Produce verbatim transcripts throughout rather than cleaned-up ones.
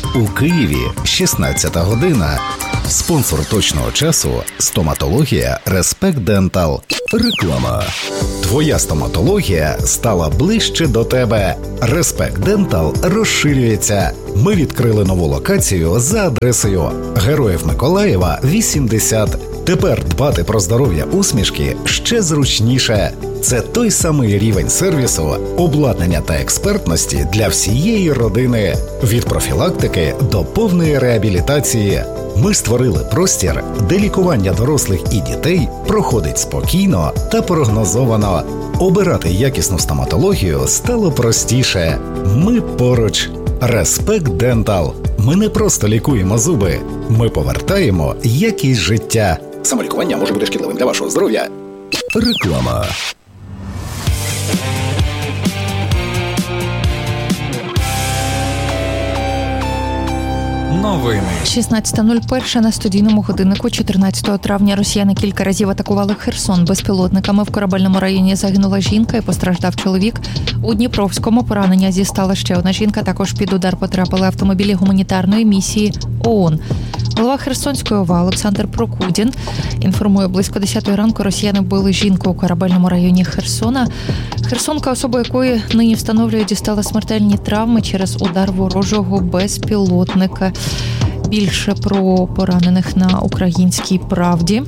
У Києві шістнадцята година. Спонсор точного часу – стоматологія Респект Дентал. Реклама. Твоя стоматологія стала ближче до тебе. Респект Дентал розширюється. Ми відкрили нову локацію за адресою Героїв Миколаєва, вісімдесят. Тепер дбати про здоров'я усмішки ще зручніше. Це той самий рівень сервісу, обладнання та експертності для всієї родини. Від профілактики до повної реабілітації. Ми створили простір, де лікування дорослих і дітей проходить спокійно та прогнозовано. Обирати якісну стоматологію стало простіше. Ми поруч. Респект Дентал. Ми не просто лікуємо зуби. Ми повертаємо якість життя. Самолікування може бути шкідливим для вашого здоров'я. Реклама. Новини. шістнадцята нуль один на студійному годиннику. чотирнадцятого травня росіяни кілька разів атакували Херсон безпілотниками. В Корабельному районі загинула жінка і постраждав чоловік. У Дніпровському поранення зістала ще одна жінка. Також під удар потрапили автомобілі гуманітарної місії ООН. Голова Херсонської ОВА Олександр Прокудін інформує, близько десятої ранку росіяни били жінку у Корабельному районі Херсона. Херсонка, особа якої нині встановлюють, дістала смертельні травми через удар ворожого безпілотника. Більше про поранених на Українській правді.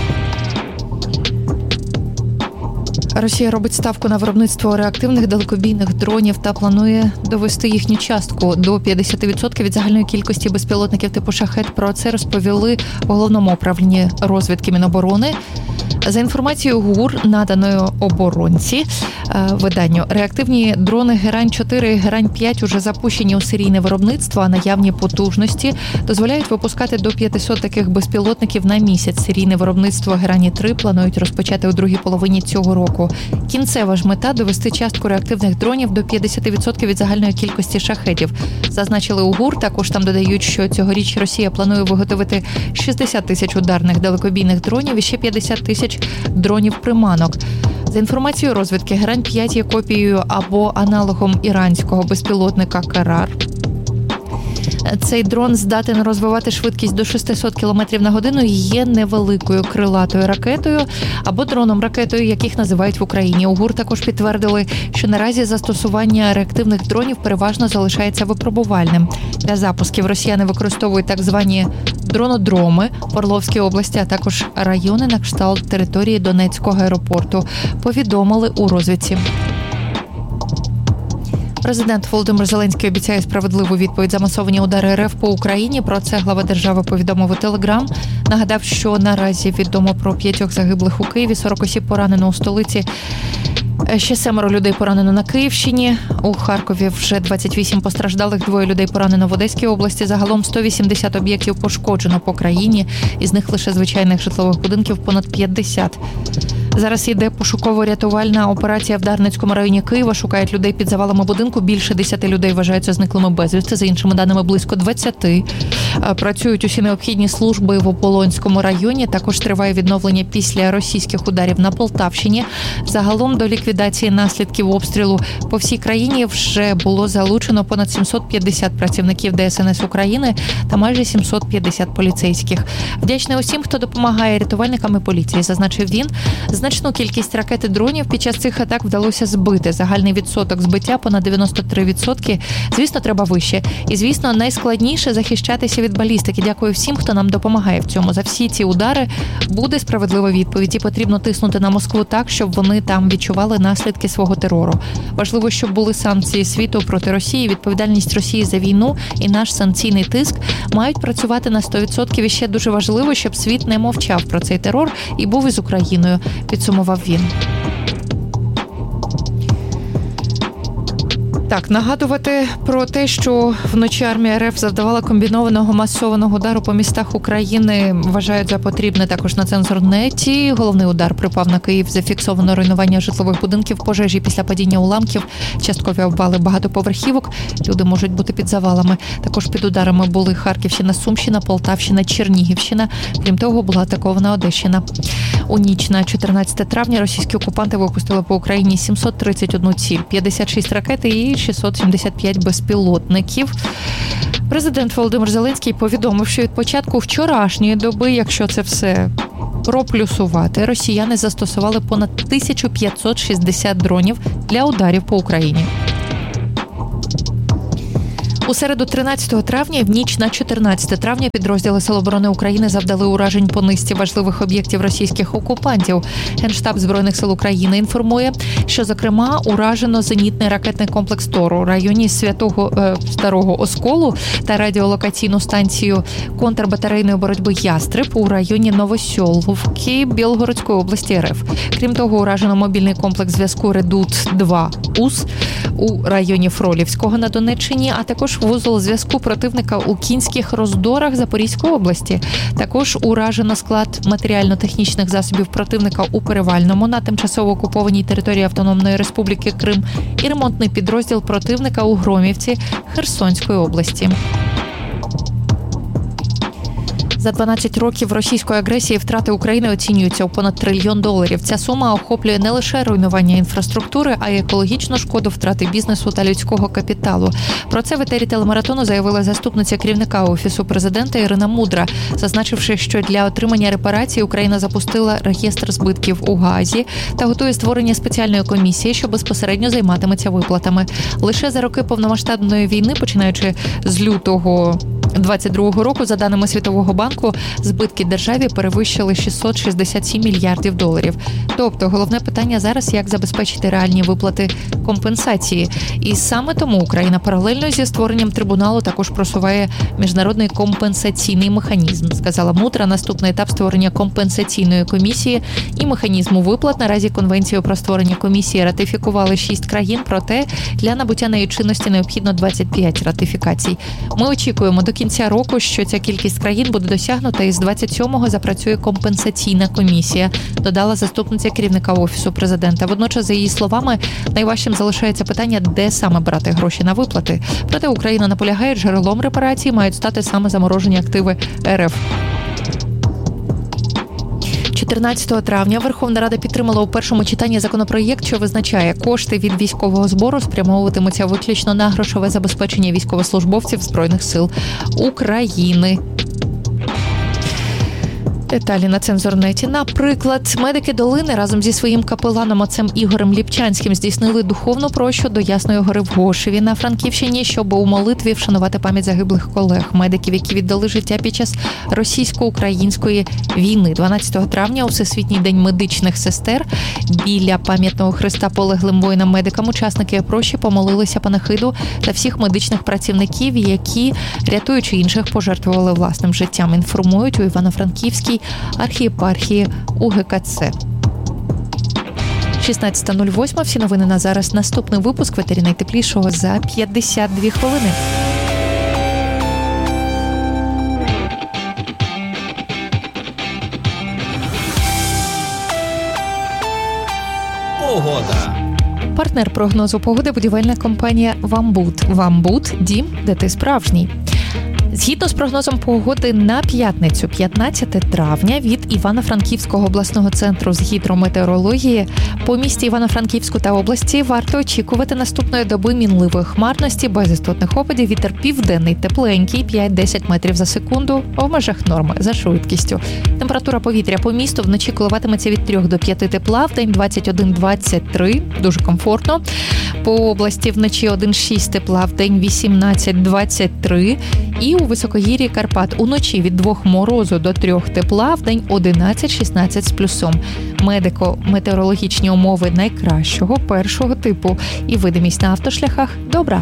Росія робить ставку на виробництво реактивних далекобійних дронів та планує довести їхню частку до п'ятдесят відсотків від загальної кількості безпілотників типу «Шахед». Про це розповіли у Головному управлінні розвідки Міноборони. За інформацією ГУР, наданою оборонці виданню, реактивні дрони Герань чотири і Герань п'ять уже запущені у серійне виробництво, а наявні потужності дозволяють випускати до п'ятсот таких безпілотників на місяць. Серійне виробництво Герані три планують розпочати у другій половині цього року. Кінцева ж мета – довести частку реактивних дронів до п'ятдесят відсотків від загальної кількості шахедів. Зазначили у ГУР, також там додають, що цьогоріч Росія планує виготовити шістдесят тисяч ударних далекобійних дронів і ще п'ятдесят тисяч дронів-приманок. За інформацією розвідки, Герань п'ять є копією або аналогом іранського безпілотника «Карар». Цей дрон здатен розвивати швидкість до шістсот кілометрів на годину і є невеликою крилатою ракетою або дроном-ракетою, яких називають в Україні. У ГУР також підтвердили, що наразі застосування реактивних дронів переважно залишається випробувальним. Для запусків росіяни використовують так звані дронодроми в Орловській області, а також райони на кшталт території Донецького аеропорту, повідомили у розвідці. Президент Володимир Зеленський обіцяє справедливу відповідь за масовані удари РФ по Україні. Про це глава держави повідомив у Телеграм. Нагадав, що наразі відомо про п'ятьох загиблих у Києві, сорок осіб поранено у столиці. Ще семеро людей поранено на Київщині. У Харкові вже двадцять вісім постраждалих, двоє людей поранено в Одеській області. Загалом сто вісімдесят об'єктів пошкоджено по країні. Із них лише звичайних житлових будинків понад п'ятдесят. Зараз йде пошуково-рятувальна операція в Дарницькому районі Києва. Шукають людей під завалами будинку. Більше десяти людей вважаються зниклими безвісти. За іншими даними, близько двадцяти. Працюють усі необхідні служби в Ополонському районі. Також триває відновлення після російських ударів на Полтавщині. Загалом до ліквідації наслідків обстрілу по всій країні вже було залучено понад сімсот п'ятдесят працівників Де Ес Ен Ес України та майже сімсот п'ятдесят поліцейських. Вдячний усім, хто допомагає рятувальникам і поліції, зазначив він. Значну кількість ракет і дронів під час цих атак вдалося збити. Загальний відсоток збиття понад дев'яносто три відсотки. Звісно, треба вище. І, звісно, найскладніше захищатися від балістики. Дякую всім, хто нам допомагає в цьому. За всі ці удари буде справедлива відповідь. І потрібно тиснути на Москву так, щоб вони там відчували наслідки свого терору. Важливо, щоб були санкції світу проти Росії. Відповідальність Росії за війну і наш санкційний тиск мають працювати на сто відсотків. І ще дуже важливо, щоб світ не мовчав про цей терор і був із Україною, підсумував він. Так, нагадувати про те, що вночі армія РФ завдавала комбінованого масованого удару по містах України, вважають за потрібне також на Цензорнеті. Головний удар припав на Київ. Зафіксовано руйнування житлових будинків, пожежі після падіння уламків, часткові обвали багатоповерхівок. Люди можуть бути під завалами. Також під ударами були Харківщина, Сумщина, Полтавщина, Чернігівщина. Крім того, була атакована Одещина. У ніч на чотирнадцяте травня російські окупанти випустили по Україні сімсот тридцять одну ціль, п'ятдесят шість ракет і шістсот сімдесят п'ять безпілотників. Президент Володимир Зеленський повідомив, що від початку вчорашньої доби, якщо це все проплюсувати, росіяни застосували понад тисячу п'ятсот шістдесят дронів для ударів по Україні. У середу тринадцятого травня, в ніч на чотирнадцяте травня, підрозділи Сил оборони України завдали уражень по низці важливих об'єктів російських окупантів. Генштаб Збройних сил України інформує, що, зокрема, уражено зенітний ракетний комплекс «Тор» у районі Святого е, Старого Осколу та радіолокаційну станцію контрбатарейної боротьби «Ястреб» у районі Новосьоловки Білгородської області РФ. Крім того, уражено мобільний комплекс зв'язку «Редут два УС» у районі Фролівського на Донеччині, а також вузол зв'язку противника у Кінських Роздорах Запорізької області. Також уражено склад матеріально-технічних засобів противника у Перевальному на тимчасово окупованій території Автономної Республіки Крим і ремонтний підрозділ противника у Громівці Херсонської області. За дванадцять років російської агресії втрати України оцінюються у понад трильйон доларів. Ця сума охоплює не лише руйнування інфраструктури, а й екологічну шкоду, втрати бізнесу та людського капіталу. Про це в етері телемарафону заявила заступниця керівника Офісу президента Ірина Мудра, зазначивши, що для отримання репарацій Україна запустила реєстр збитків у Гаазі та готує створення спеціальної комісії, що безпосередньо займатиметься виплатами. Лише за роки повномасштабної війни, починаючи з лютого двадцять другого року, за даними Світового банку, збитки державі перевищили шістсот шістдесят сім мільярдів доларів. Тобто, головне питання зараз, як забезпечити реальні виплати компенсації. І саме тому Україна паралельно зі створенням трибуналу також просуває міжнародний компенсаційний механізм, сказала Мудра. Наступний етап створення компенсаційної комісії і механізму виплат. Наразі Конвенцію про створення комісії ратифікували шість країн, проте для набуття неї чинності необхідно двадцять п'ять ратифікацій. Ми очікуємо до кінця року, що ця кількість країн буде досягнута, і з двадцять сьомого запрацює компенсаційна комісія, додала заступниця керівника Офісу президента. Водночас, за її словами, найважчим залишається питання, де саме брати гроші на виплати. Проте Україна наполягає, джерелом репарацій мають стати саме заморожені активи РФ. чотирнадцятого травня Верховна Рада підтримала у першому читанні законопроєкт, що визначає, кошти від військового збору спрямовуватимуться виключно на грошове забезпечення військовослужбовців Збройних сил України. Деталі на Цензорнеті. Наприклад, медики Долини разом зі своїм капеланом отцем Ігорем Ліпчанським здійснили духовну прощу до Ясної Гори в Гошеві на Франківщині, щоб у молитві вшанувати пам'ять загиблих колег, медиків, які віддали життя під час російсько-української війни. дванадцятого травня у Всесвітній день медичних сестер біля пам'ятного хреста полеглим воїнам-медикам учасники прощі помолилися панахиду та всіх медичних працівників, які, рятуючи інших, пожертвували власним життям. Інформують у Івано-Франківській архієпархії УГКЦ. шістнадцята нуль вісім. Всі новини на зараз. Наступний випуск в етері найтеплішого за п'ятдесят дві хвилини. Погода. Партнер прогнозу погоди – будівельна компанія «Вамбут». «Вамбут» – дім, де ти справжній. Згідно з прогнозом погоди на п'ятницю, п'ятнадцяте травня, від Івано-Франківського обласного центру з гідрометеорології, по місті Івано-Франківську та області варто очікувати наступної доби мінливої хмарності, без істотних опадів, вітер південний, тепленький, п'ять-десять метрів за секунду, в межах норми за швидкістю. Температура повітря по місту вночі коливатиметься від трьох до п'яти тепла, в день двадцять один - двадцять три, дуже комфортно. По області вночі один-шість тепла, в день вісімнадцять - двадцять три. І у високогір'ї Карпат уночі від двох морозу до трьох тепла, в день одинадцять - шістнадцять з плюсом. Медико-метеорологічні умови найкращого першого типу і видимість на автошляхах добра.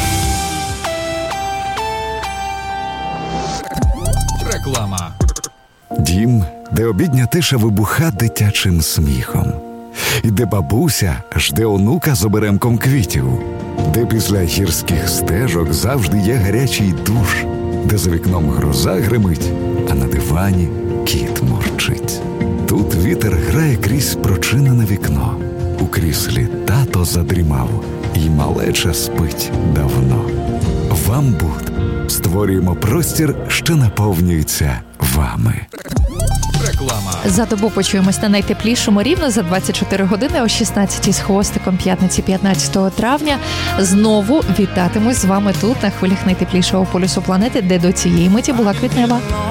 Реклама. Дім, де обідня тиша вибуха дитячим сміхом. І де бабуся жде онука з оберемком квітів. Де після гірських стежок завжди є гарячий душ. Де за вікном гроза гримить, а на дивані кіт мурчить. Тут вітер грає крізь прочинене вікно. У кріслі тато задрімав, і малеча спить давно. «Вамбут» створюємо простір, що наповнюється вами. Реклама. За добу почуємось на найтеплішому рівно за двадцять чотири години о шістнадцятій з хвостиком п'ятниці п'ятнадцятого травня. Знову вітатимусь з вами тут на хвилях найтеплішого полюсу планети, де до цієї миті була Квітнева.